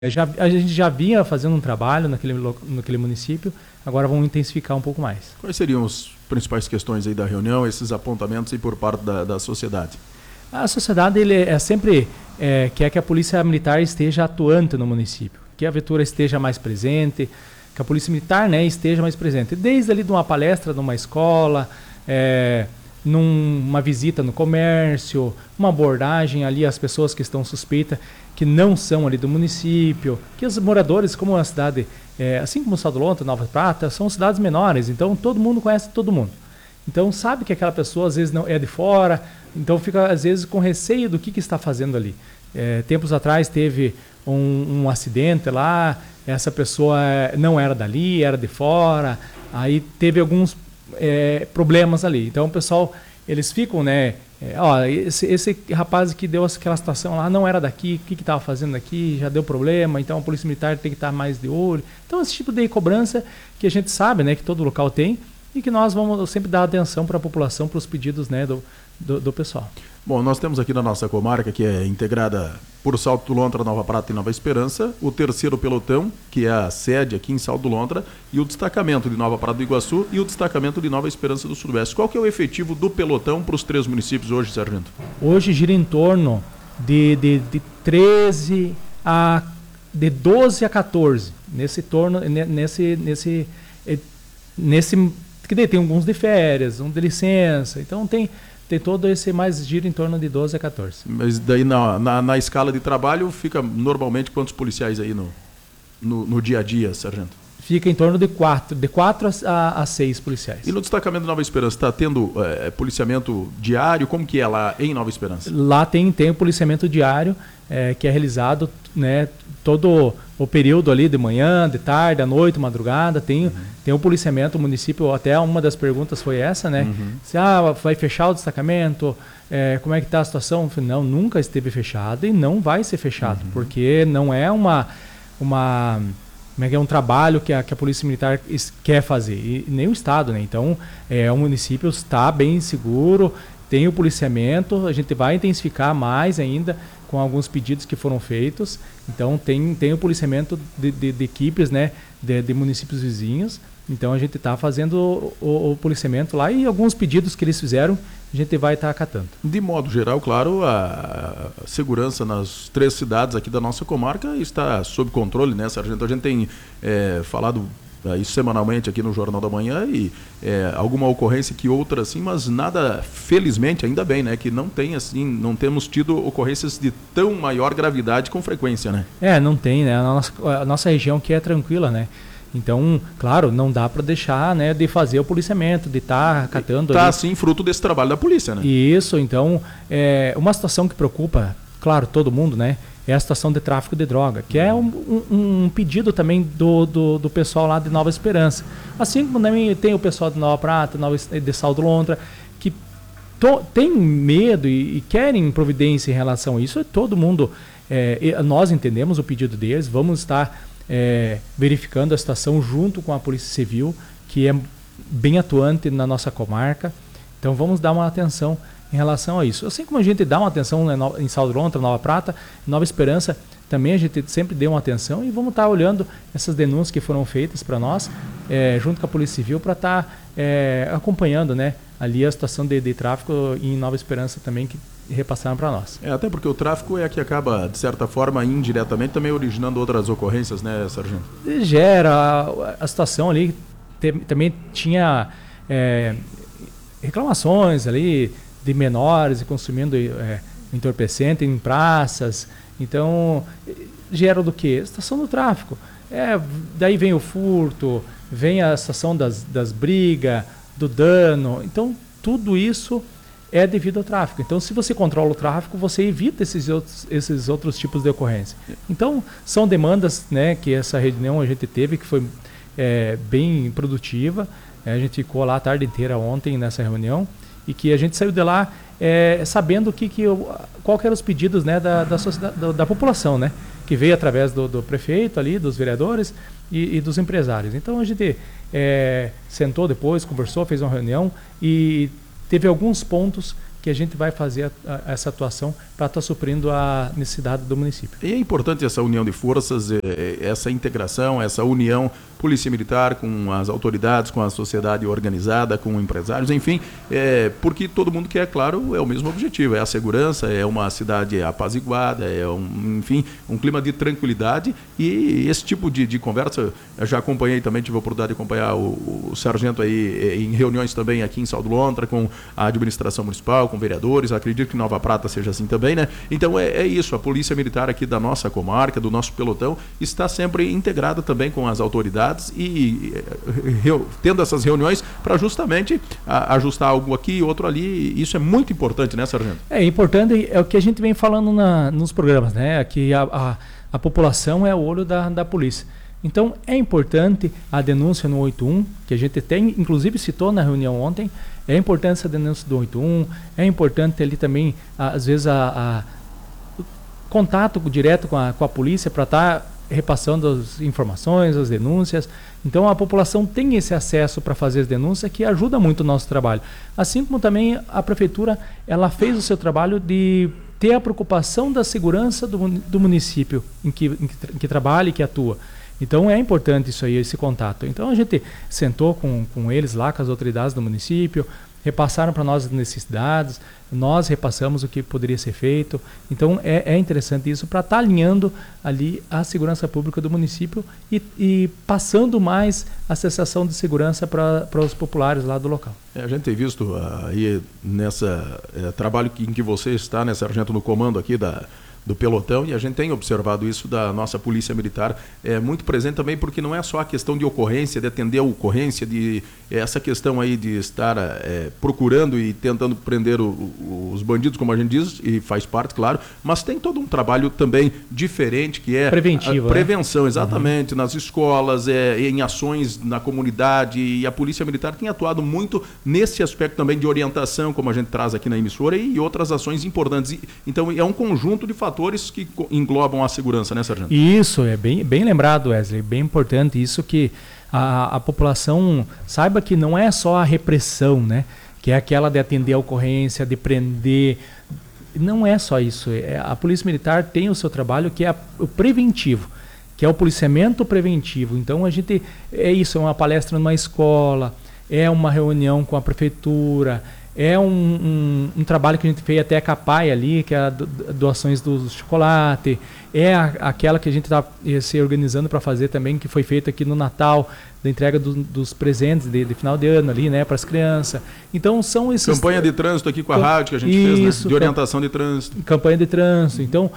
A gente já vinha fazendo um trabalho naquele município, agora vamos intensificar um pouco mais. Quais seriam as principais questões aí da reunião, esses apontamentos aí por parte da sociedade? A sociedade sempre quer que a Polícia Militar esteja atuante no município, que a viatura esteja mais presente, que a Polícia Militar, né, esteja mais presente. Desde ali de uma palestra numa escola, numa visita no comércio, uma abordagem ali às pessoas que estão suspeitas, que não são ali do município, que os moradores, como a cidade, assim como Sal do Lontra, Nova Prata, são cidades menores, então todo mundo conhece todo mundo. Então sabe que aquela pessoa às vezes não é de fora, então fica às vezes com receio do que está fazendo ali. Tempos atrás teve um acidente lá, essa pessoa não era dali, era de fora, aí teve alguns problemas ali. Então o pessoal, eles ficam, né? Esse rapaz que deu aquela situação lá não era daqui, o que estava fazendo aqui, já deu problema, então a Polícia Militar tem que estar mais de olho. Então esse tipo de cobrança que a gente sabe, né, que todo local tem e que nós vamos sempre dar atenção para a população, para os pedidos, né, do pessoal. Bom, nós temos aqui na nossa comarca, que é integrada por Salto do Lontra, Nova Prata e Nova Esperança, o 3º pelotão, que é a sede aqui em Salto do Lontra, e o destacamento de Nova Prata do Iguaçu e o destacamento de Nova Esperança do Sudoeste. Qual que é o efetivo do pelotão para os 3 municípios hoje, Sargento? Hoje gira em torno de 12 a 14, que daí tem alguns de férias, um de licença, então tem todo esse, mais gira em torno de 12 a 14. Mas daí na escala de trabalho fica normalmente quantos policiais aí no dia a dia, Sargento? Fica em torno de 4 a 6 policiais. E no destacamento de Nova Esperança, está tendo policiamento diário? Como que é lá em Nova Esperança? Lá tem o policiamento diário, que é realizado, né, todo o período ali de manhã, de tarde, à noite, madrugada, tem o policiamento, o município, até uma das perguntas foi essa, né? Se vai fechar o destacamento, como é que está a situação? Não, nunca esteve fechado e não vai ser fechado, porque não é um trabalho que a Polícia Militar quer fazer, e nem o Estado, né? Então, o município está bem seguro, tem o policiamento, a gente vai intensificar mais ainda com alguns pedidos que foram feitos. Então, tem o policiamento de equipes, né, de municípios vizinhos. Então, a gente está fazendo o policiamento lá e alguns pedidos que eles fizeram, a gente vai estar acatando. De modo geral, claro, a segurança nas 3 cidades aqui da nossa comarca está sob controle, né, Sargento? A gente tem falado isso semanalmente aqui no Jornal da Manhã e alguma ocorrência que outra assim, mas nada, felizmente, ainda bem, né, que não não temos tido ocorrências de tão maior gravidade com frequência, né? Não tem, né? A nossa região que é tranquila, né? Então, claro, não dá para deixar, né, de fazer o policiamento, de estar catando. Está assim fruto desse trabalho da polícia, né? Isso, então, uma situação que preocupa, claro, todo mundo, né, é a situação de tráfico de droga, que é um pedido também do pessoal lá de Nova Esperança. Assim como também tem o pessoal de Nova Prata, de Sal do Lontra, que tem medo e querem providência em relação a isso. Todo mundo, nós entendemos o pedido deles, vamos estar verificando a situação junto com a Polícia Civil, que é bem atuante na nossa comarca. Então vamos dar uma atenção em relação a isso. Assim como a gente dá uma atenção em Sal do Lontra, Nova Prata, Nova Esperança, também a gente sempre deu uma atenção e vamos estar olhando essas denúncias que foram feitas para nós, junto com a Polícia Civil, para estar acompanhando, né, ali a situação de tráfico em Nova Esperança também, que repassaram para nós. Até porque o tráfico é que acaba, de certa forma, indiretamente também originando outras ocorrências, né, Sargento? Gera a situação ali, também tinha reclamações ali de menores consumindo entorpecente em praças. Então, gera do quê? A situação do tráfico. Daí vem o furto, vem a situação das brigas, do dano. Então, tudo isso é devido ao tráfico. Então, se você controla o tráfico, você evita esses outros tipos de ocorrência. Então, são demandas, né, que essa reunião a gente teve, que foi bem produtiva. A gente ficou lá a tarde inteira ontem nessa reunião e que a gente saiu de lá sabendo qual que eram os pedidos, né, da população, né, que veio através do prefeito ali, dos vereadores e dos empresários. Então a gente sentou depois, conversou, fez uma reunião e teve alguns pontos que a gente vai fazer essa atuação para estar suprindo a necessidade do município. E é importante essa união de forças, essa integração, essa união Polícia Militar com as autoridades, com a sociedade organizada, com empresários, enfim, porque todo mundo quer, claro, é o mesmo objetivo, é a segurança, é uma cidade apaziguada, enfim, um clima de tranquilidade, e esse tipo de conversa, eu já acompanhei também, tive a oportunidade de acompanhar o sargento aí em reuniões também aqui em Sal do Lontra, com a administração municipal, com vereadores, acredito que Nova Prata seja assim também, né? Então é isso, a Polícia Militar aqui da nossa comarca, do nosso pelotão, está sempre integrada também com as autoridades e tendo essas reuniões para justamente ajustar algo aqui, outro ali. Isso é muito importante, né, sargento? É importante, é o que a gente vem falando nos programas, né? Que a população é o olho da polícia. Então é importante a denúncia no 81, que a gente tem, inclusive citou na reunião ontem, é importante essa denúncia do 81, é importante ali também, às vezes, o contato direto com a polícia para estar repassando as informações, as denúncias. Então a população tem esse acesso para fazer as denúncias, que ajuda muito o nosso trabalho. Assim como também a prefeitura, ela fez o seu trabalho de ter a preocupação da segurança do município em que trabalha e que atua. Então é importante isso aí, esse contato. Então a gente sentou com eles lá, com as autoridades do município, repassaram para nós as necessidades, nós repassamos o que poderia ser feito. Então é interessante isso para estar alinhando ali a segurança pública do município e passando mais a sensação de segurança para os populares lá do local. A gente tem visto aí nessa trabalho em que você está, né, sargento, no comando aqui do pelotão, e a gente tem observado isso da nossa Polícia Militar, muito presente também, porque não é só a questão de ocorrência, de atender a ocorrência, essa questão aí de estar procurando e tentando prender os bandidos, como a gente diz, e faz parte, claro, mas tem todo um trabalho também diferente, que é preventivo, a prevenção, exatamente, nas escolas, em ações na comunidade, e a Polícia Militar tem atuado muito nesse aspecto também de orientação, como a gente traz aqui na emissora, e outras ações importantes. Então é um conjunto de fatores que englobam a segurança, né, sargento? Isso, é bem lembrado, Wesley, bem importante isso, que a população saiba que não é só a repressão, né, que é aquela de atender a ocorrência, de prender, não é só isso. A Polícia Militar tem o seu trabalho, que é o preventivo, que é o policiamento preventivo. Então a gente, é uma palestra numa escola, é uma reunião com a prefeitura, é um trabalho que a gente fez até a CAPAI ali, que é a doações do chocolate, é aquela que a gente está se organizando para fazer também, que foi feita aqui no Natal, da entrega dos presentes de final de ano ali, né, para as crianças. Então são esses... Campanha de trânsito aqui com a rádio que a gente fez, né, de orientação de trânsito. Campanha de trânsito. Então,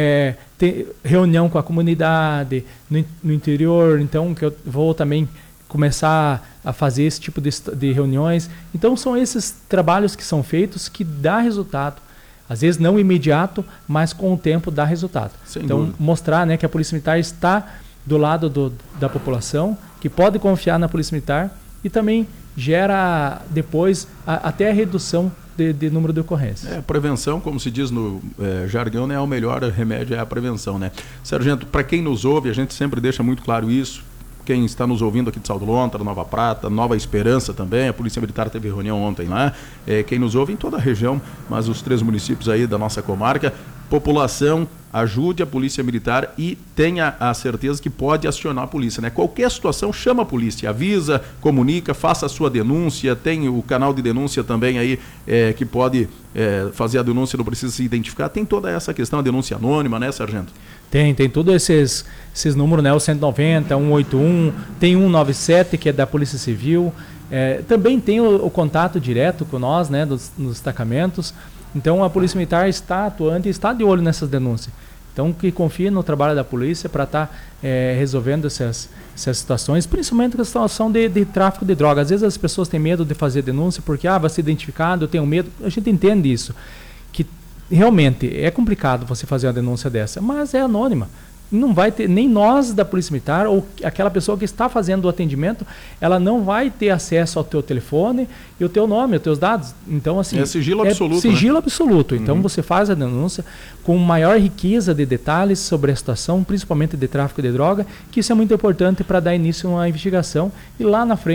tem reunião com a comunidade, no interior, então que eu vou também começar a fazer esse tipo de reuniões. Então são esses trabalhos que são feitos que dá resultado. Às vezes não imediato, mas com o tempo dá resultado. Sem então dúvida. Mostrar, né, que a Polícia Militar está do lado da população, que pode confiar na Polícia Militar, e também gera depois até a redução de número de ocorrências. A prevenção, como se diz no jargão, né, o melhor remédio é a prevenção, né? Sargento, para quem nos ouve, a gente sempre deixa muito claro isso. Quem está nos ouvindo aqui de Sal do Lontra, Nova Prata, Nova Esperança também, a Polícia Militar teve reunião ontem lá, quem nos ouve em toda a região, mas os 3 municípios aí da nossa comarca, população, ajude a Polícia Militar e tenha a certeza que pode acionar a polícia, né? Qualquer situação, chama a polícia, avisa, comunica, faça a sua denúncia, tem o canal de denúncia também aí, que pode fazer a denúncia, não precisa se identificar, tem toda essa questão, a denúncia anônima, né, sargento? Tem todos esses números, né? O 190, 181, tem 197, que é da Polícia Civil. Também tem o contato direto com nós, né? Nos destacamentos. Então a Polícia Militar está atuante e está de olho nessas denúncias. Então que confie no trabalho da polícia para estar resolvendo essas situações, principalmente a situação de tráfico de drogas. Às vezes as pessoas têm medo de fazer denúncia porque vai ser identificado, eu tenho medo. A gente entende isso, que realmente é complicado você fazer uma denúncia dessa, mas é anônima. Não vai ter, nem nós da Polícia Militar ou aquela pessoa que está fazendo o atendimento, ela não vai ter acesso ao teu telefone e o teu nome, os teus dados. Então, assim, é sigilo absoluto. Sigilo, né? Absoluto. Então, você faz a denúncia com maior riqueza de detalhes sobre a situação, principalmente de tráfico de droga, que isso é muito importante para dar início a uma investigação e lá na frente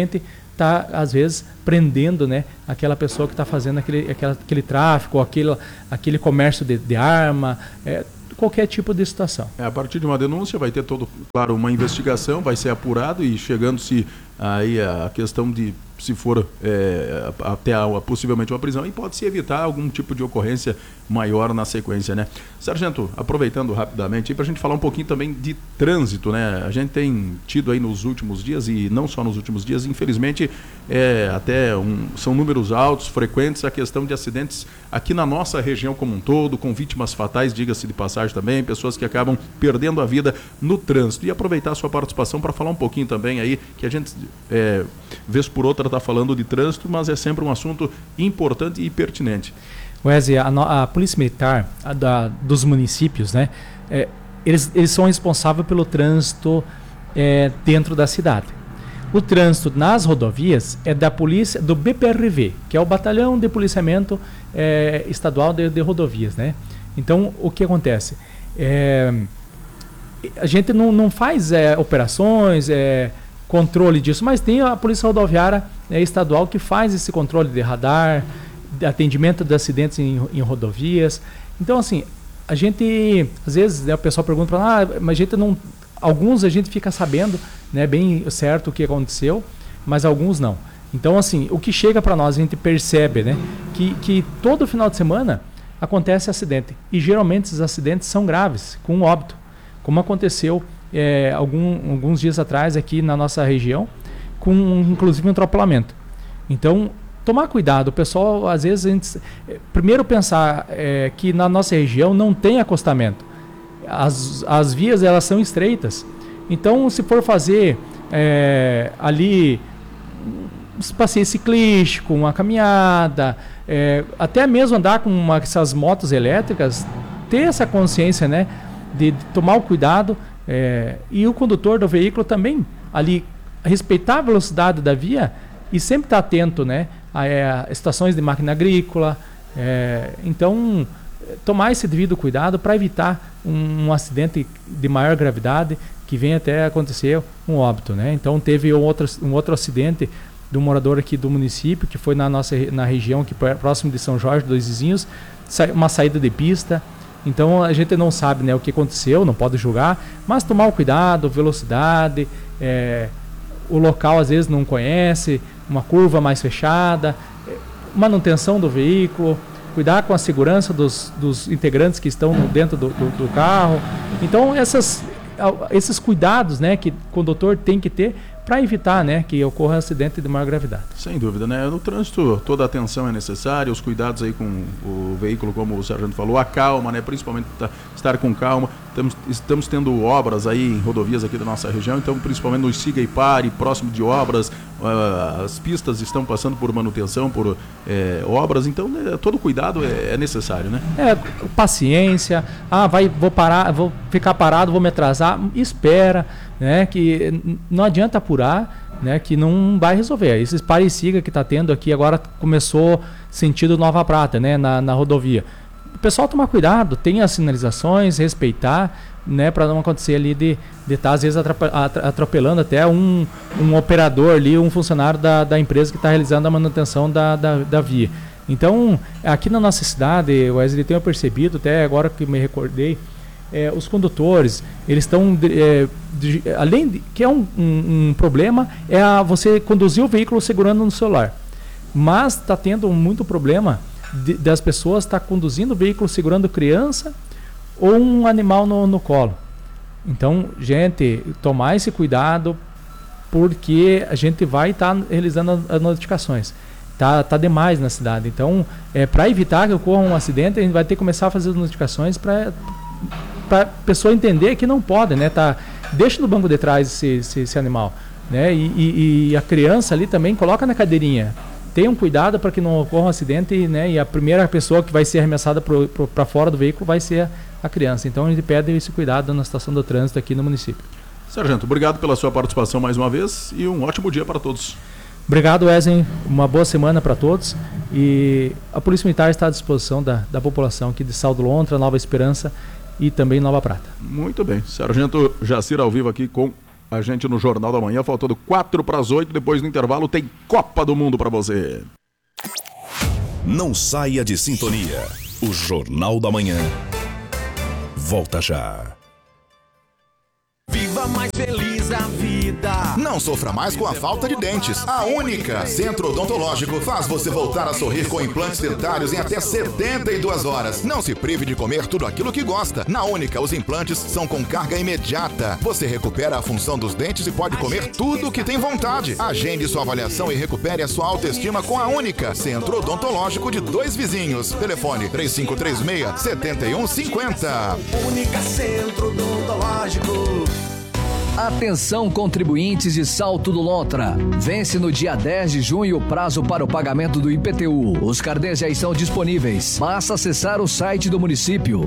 está, às vezes, prendendo, né, aquela pessoa que está fazendo aquele tráfico, aquele comércio de arma, qualquer tipo de situação. A partir de uma denúncia vai ter claro, uma investigação, vai ser apurado e chegando-se aí a questão de se for até possivelmente uma prisão, e pode-se evitar algum tipo de ocorrência maior na sequência, né? Sargento, aproveitando rapidamente para a gente falar um pouquinho também de trânsito, né? A gente tem tido aí nos últimos dias, e não só nos últimos dias, infelizmente, são números altos, frequentes, a questão de acidentes aqui na nossa região como um todo, com vítimas fatais, diga-se de passagem também, pessoas que acabam perdendo a vida no trânsito. E aproveitar a sua participação para falar um pouquinho também aí, que a gente, vez por outra, está falando de trânsito, mas é sempre um assunto importante e pertinente. Wesley, a Polícia Militar dos municípios, né, eles são responsáveis pelo trânsito dentro da cidade. O trânsito nas rodovias é da polícia, do BPRV, que é o Batalhão de Policiamento Estadual de Rodovias, né? Então, o que acontece? A gente não faz operações, controle disso, mas tem a Polícia Rodoviária Estadual que faz esse controle de radar, de atendimento de acidentes em rodovias. Então, assim, a gente, às vezes, o pessoal pergunta mas a gente não... Alguns a gente fica sabendo, né, bem certo o que aconteceu, mas alguns não. Então, assim, o que chega para nós, a gente percebe, né, que todo final de semana acontece acidente. E geralmente esses acidentes são graves, com óbito, como aconteceu alguns dias atrás aqui na nossa região, com inclusive um atropelamento. Então, tomar cuidado. O pessoal, às vezes, primeiro pensar que na nossa região não tem acostamento. As vias, elas são estreitas. Então, se for fazer ali um passeio ciclístico, uma caminhada, até mesmo andar com essas motos elétricas, ter essa consciência, né, de tomar o cuidado, e o condutor do veículo também ali respeitar a velocidade da via e sempre estar atento, né, a estações de máquina agrícola. Então, tomar esse devido cuidado para evitar um acidente de maior gravidade que venha até acontecer um óbito, né? Então, teve um outro acidente de um morador aqui do município, que foi na região aqui próximo de São Jorge, Dois Vizinhos, uma saída de pista. Então, a gente não sabe, né, o que aconteceu, não pode julgar, mas tomar o cuidado, velocidade, o local às vezes não conhece, uma curva mais fechada, manutenção do veículo, cuidar com a segurança dos integrantes que estão dentro do carro. Então, esses cuidados, né, que o condutor tem que ter para evitar, né, que ocorra acidente de maior gravidade. Sem dúvida, né? No trânsito toda a atenção é necessária, os cuidados aí com o veículo, como o sargento falou, a calma, né? Principalmente estar com calma. Estamos tendo obras aí em rodovias aqui da nossa região, então principalmente no siga e pare, próximo de obras, as pistas estão passando por manutenção, por obras, então todo cuidado é necessário, né? Paciência, vou parar, vou ficar parado, vou me atrasar, espera, né? Que não adianta apurar, né? Que não vai resolver. Esses pare e siga que está tendo aqui agora começou sentido Nova Prata, né? Na rodovia. O pessoal tomar cuidado, tem as sinalizações, respeitar, né, para não acontecer ali de estar às vezes atropelando até um operador ali, um funcionário da empresa que está realizando a manutenção da via. Então, aqui na nossa cidade, Wesley, tenho percebido, até agora que me recordei, os condutores, eles estão, além de que é um problema, você conduzir o veículo segurando no celular. Mas está tendo muito problema das pessoas estar conduzindo o veículo segurando criança ou um animal no colo. Então, gente, tomar esse cuidado, porque a gente vai estar realizando as notificações. Tá demais na cidade. Então, para evitar que ocorra um acidente, a gente vai ter que começar a fazer as notificações para a pessoa entender que não pode, né? Deixa no banco de trás esse animal, né? E a criança ali também coloca na cadeirinha. Tenham cuidado para que não ocorra um acidente, né? E a primeira pessoa que vai ser arremessada para fora do veículo vai ser a criança. Então a gente pede esse cuidado na situação do trânsito aqui no município. Sargento, obrigado pela sua participação mais uma vez e um ótimo dia para todos. Obrigado, Wesley. Uma boa semana para todos. E a Polícia Militar está à disposição da população aqui de Saldo Lontra, Nova Esperança e também Nova Prata. Muito bem. Sargento Jacir ao vivo aqui com a gente no Jornal da Manhã, faltando 7:45, depois do intervalo tem Copa do Mundo para você. Não saia de sintonia. O Jornal da Manhã volta já. Viva mais feliz a vida. Não sofra mais com a falta de dentes. A Única Centro Odontológico faz você voltar a sorrir com implantes dentários em até 72 horas. Não se prive de comer tudo aquilo que gosta. Na Única, os implantes são com carga imediata. Você recupera a função dos dentes e pode comer tudo o que tem vontade. Agende sua avaliação e recupere a sua autoestima com a Única Centro Odontológico de Dois Vizinhos. Telefone 3536-7150. Única Centro Odontológico. Atenção, contribuintes de Salto do Lontra. Vence no dia 10 de junho o prazo para o pagamento do IPTU. Os carnês já estão disponíveis. Basta acessar o site do município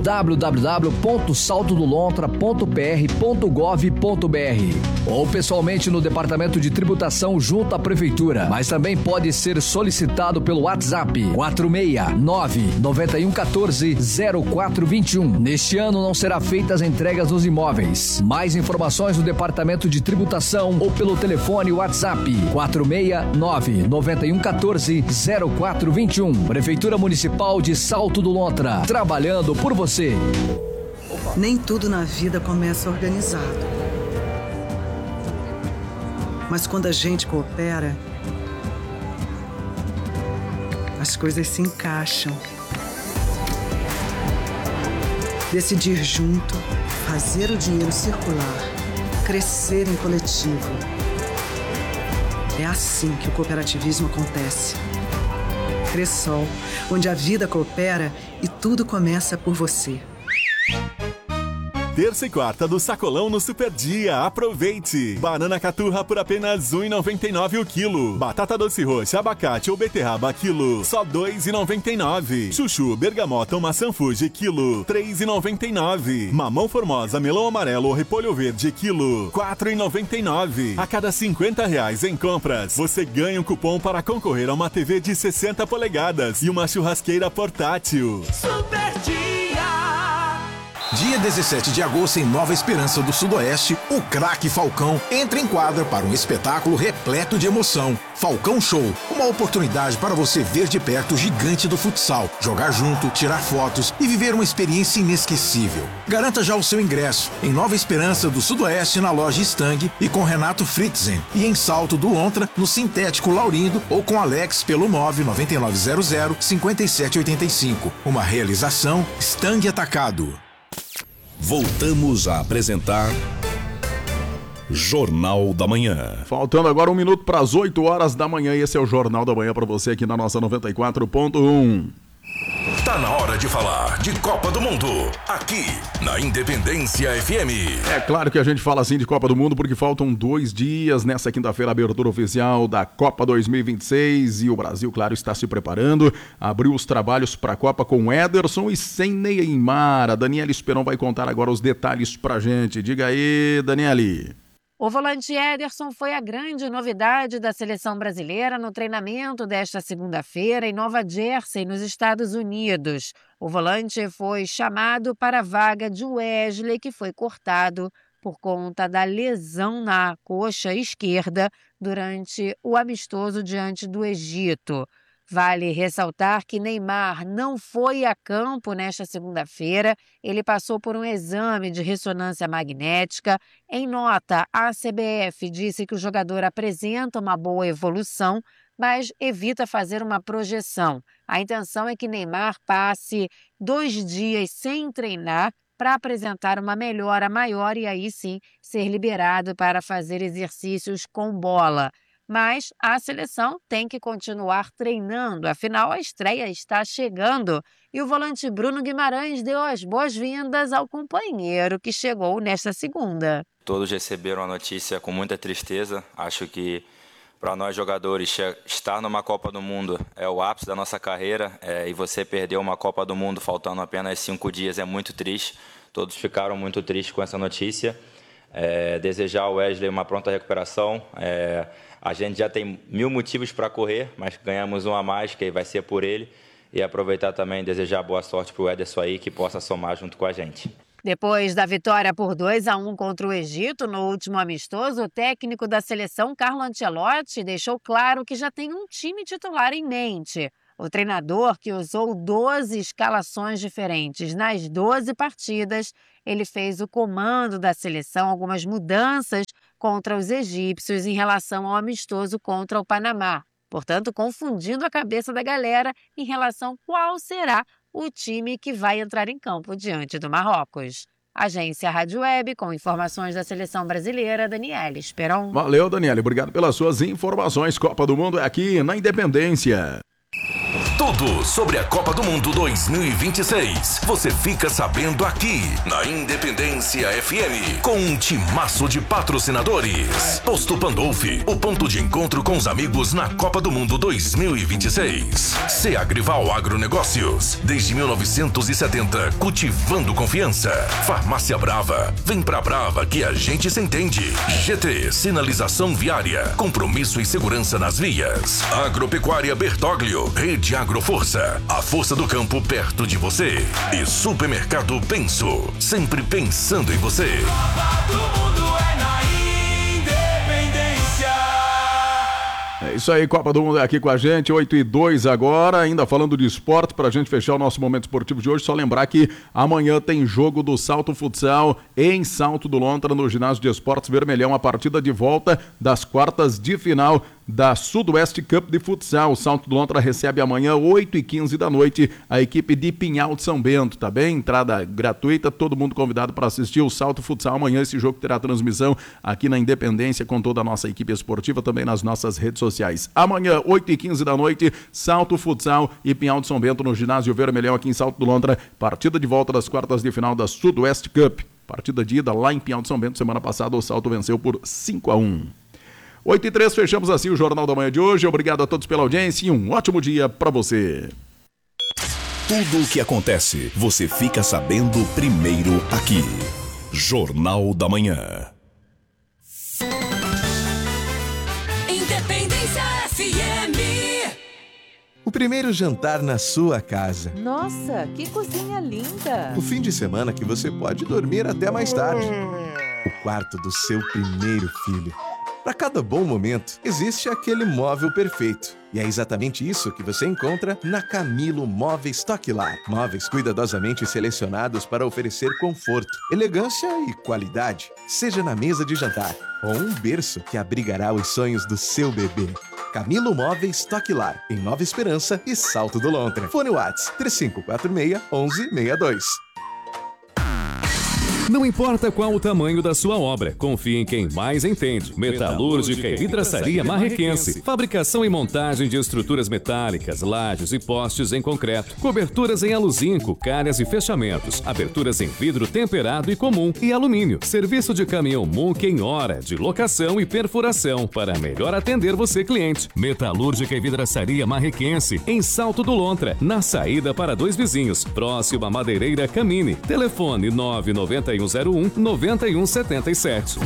www.saltodolontra.pr.gov.br ou pessoalmente no Departamento de Tributação junto à Prefeitura. Mas também pode ser solicitado pelo WhatsApp 469-9114-0421. Neste ano não será feitas entregas nos imóveis. Mais informações no Departamento de Tributação ou pelo telefone WhatsApp 469-9114-0421. Prefeitura Municipal de Salto do Lontra, trabalhando por você. Nem tudo na vida começa organizado. Mas quando a gente coopera, as coisas se encaixam. Decidir junto, fazer o dinheiro circular, crescer em coletivo. É assim que o cooperativismo acontece. Cressol, onde a vida coopera e tudo começa por você. Terça e quarta do Sacolão no Super Dia. Aproveite! Banana caturra por apenas R$ 1,99 o quilo. Batata doce roxa, abacate ou beterraba quilo, só R$ 2,99. Chuchu, bergamota ou maçã Fuji quilo, R$ 3,99. Mamão formosa, melão amarelo ou repolho verde quilo, R$ 4,99. A cada R$ 50 em compras, você ganha um cupom para concorrer a uma TV de 60 polegadas e uma churrasqueira portátil. Super Dia. Dia 17 de agosto, em Nova Esperança do Sudoeste, o craque Falcão entra em quadra para um espetáculo repleto de emoção. Falcão Show, uma oportunidade para você ver de perto o gigante do futsal, jogar junto, tirar fotos e viver uma experiência inesquecível. Garanta já o seu ingresso em Nova Esperança do Sudoeste, na loja Stang e com Renato Fritzen, e em Salto do Lontra, no Sintético Laurindo ou com Alex pelo 99900-5785. Uma realização Stang Atacado. Voltamos a apresentar Jornal da Manhã. Faltando agora 1 minuto para as 8 horas da manhã, e esse é o Jornal da Manhã para você aqui na nossa 94.1. Tá na hora de falar de Copa do Mundo, aqui na Independência FM. É claro que a gente fala assim de Copa do Mundo porque faltam 2 dias nessa quinta-feira, abertura oficial da Copa 2026, e o Brasil, claro, está se preparando. Abriu os trabalhos para a Copa com Ederson e sem Neymar. A Daniela Esperon vai contar agora os detalhes pra gente. Diga aí, Daniele. O volante Ederson foi a grande novidade da seleção brasileira no treinamento desta segunda-feira em Nova Jersey, nos Estados Unidos. O volante foi chamado para a vaga de Wesley, que foi cortado por conta da lesão na coxa esquerda durante o amistoso diante do Egito. Vale ressaltar que Neymar não foi a campo nesta segunda-feira. Ele passou por um exame de ressonância magnética. Em nota, a CBF disse que o jogador apresenta uma boa evolução, mas evita fazer uma projeção. A intenção é que Neymar passe 2 dias sem treinar para apresentar uma melhora maior e aí sim ser liberado para fazer exercícios com bola. Mas a seleção tem que continuar treinando, afinal a estreia está chegando e o volante Bruno Guimarães deu as boas-vindas ao companheiro que chegou nesta segunda. Todos receberam a notícia com muita tristeza. Acho que para nós jogadores estar numa Copa do Mundo é o ápice da nossa carreira, e você perder uma Copa do Mundo faltando apenas 5 dias é muito triste. Todos ficaram muito tristes com essa notícia. Desejar ao Wesley uma pronta recuperação. A gente já tem 1000 motivos para correr, mas ganhamos um a mais, que vai ser por ele. E aproveitar também e desejar boa sorte para o Ederson aí, que possa somar junto com a gente. Depois da vitória por 2-1 contra o Egito no último amistoso, o técnico da seleção, Carlo Ancelotti, deixou claro que já tem um time titular em mente. O treinador, que usou 12 escalações diferentes nas 12 partidas, ele fez o comando da seleção algumas mudanças contra os egípcios em relação ao amistoso contra o Panamá. Portanto, confundindo a cabeça da galera em relação a qual será o time que vai entrar em campo diante do Marrocos. Agência Rádio Web, com informações da seleção brasileira, Daniela Esperon. Valeu, Daniela. Obrigado pelas suas informações. Copa do Mundo é aqui na Independência. Tudo sobre a Copa do Mundo 2026. Você fica sabendo aqui na Independência FM, com um timaço de patrocinadores. Posto Pandolfi, o ponto de encontro com os amigos na Copa do Mundo 2026. Agrival Agronegócios, desde 1970, cultivando confiança. Farmácia Brava, vem pra Brava que a gente se entende. GT, sinalização viária, compromisso e segurança nas vias. Agropecuária Bertoglio, Rede Agroforça, a força do campo perto de você. E Supermercado Penso, sempre pensando em você. Copa do Mundo é na Independência. É isso aí, Copa do Mundo é aqui com a gente, 8:02 agora, ainda falando de esporte, pra gente fechar o nosso momento esportivo de hoje, só lembrar que amanhã tem jogo do Salto Futsal em Salto do Lontra, no Ginásio de Esportes Vermelhão, a partida de volta das quartas de final da Sudoeste Cup de Futsal. O Salto do Lontra recebe amanhã, 8h15 da noite, a equipe de Pinhal de São Bento, tá bem? Entrada gratuita, todo mundo convidado para assistir o Salto Futsal. Amanhã esse jogo terá transmissão aqui na Independência com toda a nossa equipe esportiva, também nas nossas redes sociais. Amanhã, 8h15 da noite, Salto Futsal e Pinhal de São Bento no Ginásio Vermelhão aqui em Salto do Lontra. Partida de volta das quartas de final da Sudoeste Cup. Partida de ida lá em Pinhal de São Bento. Semana passada o Salto venceu por 5-1. 8h03, fechamos assim o Jornal da Manhã de hoje. Obrigado a todos pela audiência e um ótimo dia para você. Tudo o que acontece, você fica sabendo primeiro aqui. Jornal da Manhã. Independência FM. O primeiro jantar na sua casa. Nossa, que cozinha linda! O fim de semana que você pode dormir até mais tarde. O quarto do seu primeiro filho. Para cada bom momento, existe aquele móvel perfeito. E é exatamente isso que você encontra na Camilo Móveis Toque Lar. Móveis cuidadosamente selecionados para oferecer conforto, elegância e qualidade. Seja na mesa de jantar ou um berço que abrigará os sonhos do seu bebê. Camilo Móveis Toque Lar, em Nova Esperança e Salto do Lontra. Fone WhatsApp 3546-1162. Não importa qual o tamanho da sua obra, confie em quem mais entende. Metalúrgica e Vidraçaria Marrequense. Fabricação e montagem de estruturas metálicas, lajes e postes em concreto. Coberturas em aluzinco, calhas e fechamentos. Aberturas em vidro temperado e comum e alumínio. Serviço de caminhão Munk em hora, de locação e perfuração, para melhor atender você, cliente. Metalúrgica e Vidraçaria Marrequense, em Salto do Lontra, na saída para Dois Vizinhos, próximo à Madeireira Camine. Telefone 99101-9177.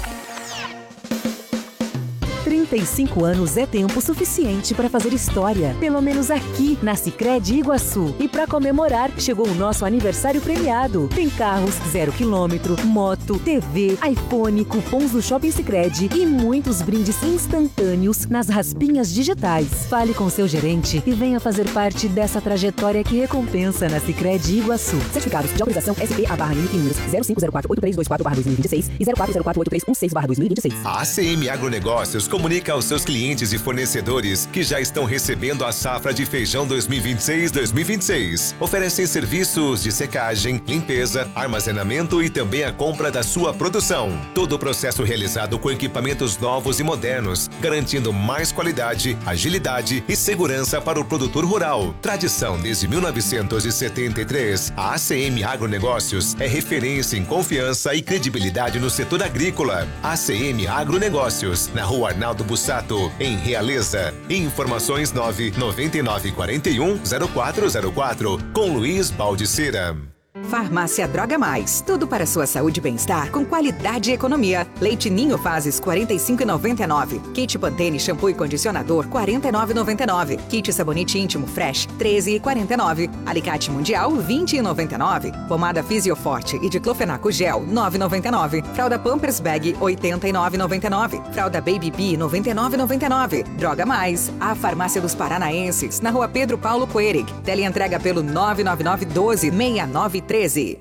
35 anos é tempo suficiente para fazer história, pelo menos aqui na Sicredi Iguaçu. E para comemorar, chegou o nosso aniversário premiado. Tem carros 0 km, moto, TV, iPhone, cupons do Shopping Sicredi e muitos brindes instantâneos nas raspinhas digitais. Fale com seu gerente e venha fazer parte dessa trajetória que recompensa na Sicredi Iguaçu. Certificados de autorização SP/NIC números 05048324/2026 e 04048316/2026. A ACM Agronegócios comunica aos seus clientes e fornecedores que já estão recebendo a safra de feijão 2026-2026. Oferecem serviços de secagem, limpeza, armazenamento e também a compra da sua produção. Todo o processo realizado com equipamentos novos e modernos, garantindo mais qualidade, agilidade e segurança para o produtor rural. Tradição desde 1973, a ACM Agronegócios é referência em confiança e credibilidade no setor agrícola. ACM Agronegócios, na Rua Arnaldo Bussato, em Realeza. Informações 99941-0404, com Luiz Baldiceira. Farmácia Droga Mais. Tudo para sua saúde e bem-estar com qualidade e economia. Leite Ninho Fases 45,99. Kit Pantene shampoo e condicionador 49,99. Kit sabonete íntimo Fresh 13,49. Alicate Mundial 20,99. Pomada Fisioforte e Diclofenaco Gel 9,99. Fralda Pampers Bag 89,99. Fralda Baby Bee 99,99. Droga Mais. A Farmácia dos Paranaenses na Rua Pedro Paulo Coerig. Teleentrega pelo 999 12 6913.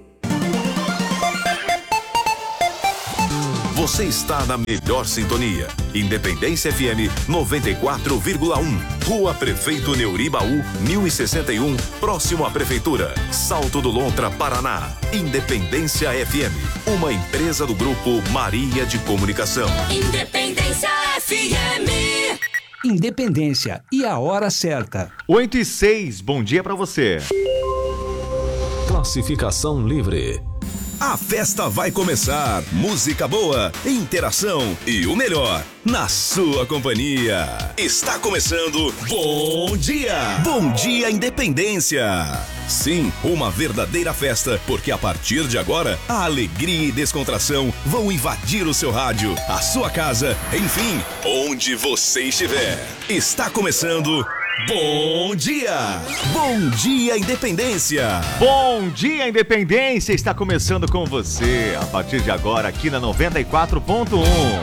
Você está na melhor sintonia. Independência FM 94,1. Rua Prefeito Neuribaú, 1061, próximo à Prefeitura. Salto do Lontra, Paraná. Independência FM, uma empresa do Grupo Maria de Comunicação. Independência FM. Independência e a hora certa. 8h06, bom dia pra você. Classificação livre. A festa vai começar. Música boa, interação e o melhor na sua companhia. Está começando Bom Dia! Bom Dia Independência! Sim, uma verdadeira festa, porque a partir de agora, a alegria e descontração vão invadir o seu rádio, a sua casa, enfim, onde você estiver. Está começando Bom Dia! Bom Dia Independência! Bom Dia Independência está começando com você, a partir de agora aqui na 94.1.